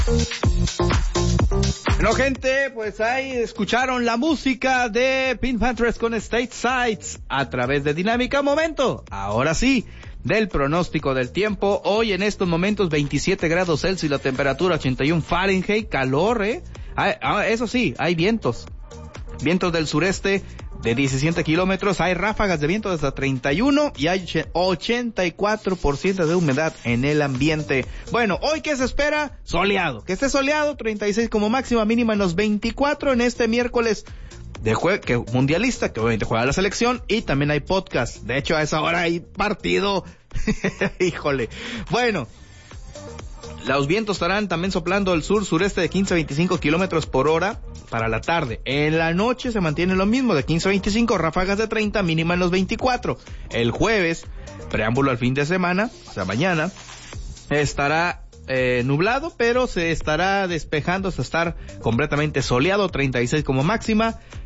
Bueno, gente, pues ahí escucharon la música de Pink Panthers con State Sides a través de Dinámica. Momento, ahora sí, del pronóstico del tiempo. Hoy en estos momentos 27 grados Celsius, la temperatura 81 Fahrenheit, calor, eso sí, hay vientos del sureste de 17 kilómetros, hay ráfagas de viento de hasta 31 y hay 84% de humedad en el ambiente. Bueno, hoy ¿qué se espera? Soleado, que esté soleado, 36 como máxima, mínima en los 24 en este miércoles de mundialista, que obviamente juega la selección, y también hay podcast. De hecho, a esa hora hay partido. Híjole. Bueno, los vientos estarán también soplando al sur-sureste de 15 a 25 kilómetros por hora para la tarde. En la noche se mantiene lo mismo, de 15 a 25, ráfagas de 30, mínima en los 24. El jueves, preámbulo al fin de semana, o sea, mañana, estará nublado, pero se estará despejando hasta estar completamente soleado, 36 como máxima,